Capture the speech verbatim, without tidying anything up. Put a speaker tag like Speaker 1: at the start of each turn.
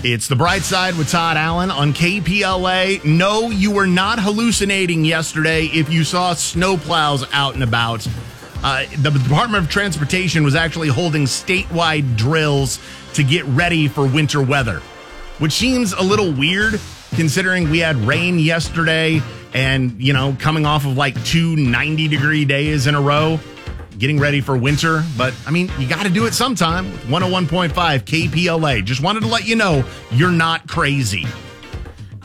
Speaker 1: It's The Bright Side with Todd Allen on K P L A. No, you were not hallucinating yesterday if you saw snowplows out and about. Uh, the Department of Transportation was actually holding statewide drills to get ready for winter weather, which seems a little weird considering we had rain yesterday and, you know, coming off of like two ninety-degree days in a row, getting ready for winter. But, I mean, you got to do it sometime. one oh one point five K P L A. Just wanted to let you know you're not crazy.